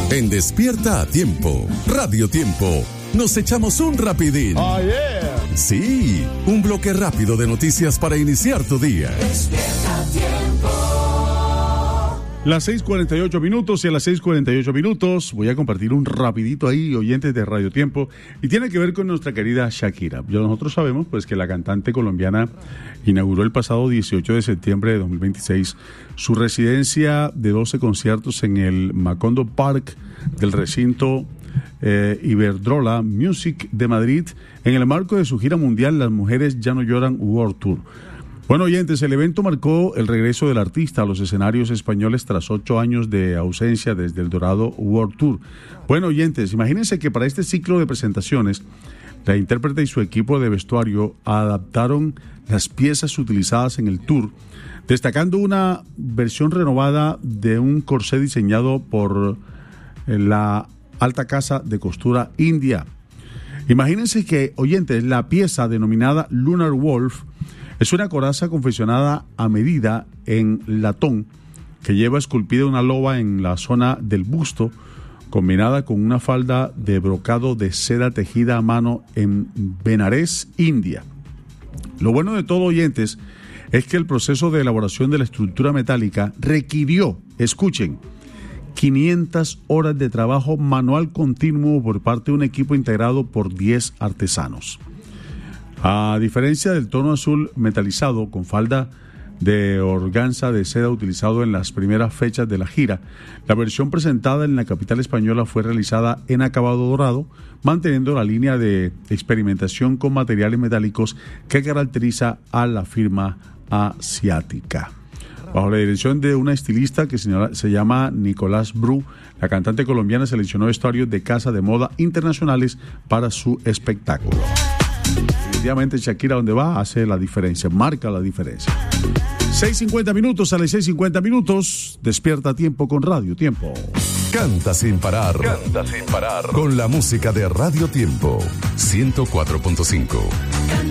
En Despierta a Tiempo, Radio Tiempo, nos echamos un rapidín. Oh, yeah. Sí, un bloque rápido de noticias para iniciar tu día. Despierta a Tiempo. Las 6:48 minutos y a las 6:48 minutos voy a compartir un rapidito ahí, oyentes de Radio Tiempo, y tiene que ver con nuestra querida Shakira. Nosotros sabemos pues que la cantante colombiana inauguró el pasado 18 de septiembre de 2026 su residencia de 12 conciertos en el Macondo Park del recinto Iberdrola Music de Madrid en el marco de su gira mundial Las Mujeres Ya No Lloran World Tour. Bueno, oyentes, el evento marcó el regreso del artista a los escenarios españoles tras 8 años de ausencia desde el Dorado World Tour. Bueno, oyentes, imagínense que para este ciclo de presentaciones, la intérprete y su equipo de vestuario adaptaron las piezas utilizadas en el tour, destacando una versión renovada de un corsé diseñado por la alta casa de costura india. Imagínense que, oyentes, la pieza denominada Lunar Wolf es una coraza confeccionada a medida en latón que lleva esculpida una loba en la zona del busto, combinada con una falda de brocado de seda tejida a mano en Benares, India. Lo bueno de todo, oyentes, es que el proceso de elaboración de la estructura metálica requirió, escuchen, 500 horas de trabajo manual continuo por parte de un equipo integrado por 10 artesanos. A diferencia del tono azul metalizado con falda de organza de seda utilizado en las primeras fechas de la gira, la versión presentada en la capital española fue realizada en acabado dorado, manteniendo la línea de experimentación con materiales metálicos que caracteriza a la firma asiática. Bajo la dirección de una estilista que se llama Nicolás Bru, la cantante colombiana seleccionó vestuarios de casa de moda internacionales para su espectáculo. Definitivamente Shakira, donde va, hace la diferencia, marca la diferencia. 6:50 minutos, a las 6:50 minutos, Despierta a Tiempo con Radio Tiempo. Canta sin parar. Canta sin parar. Con la música de Radio Tiempo, 104.5.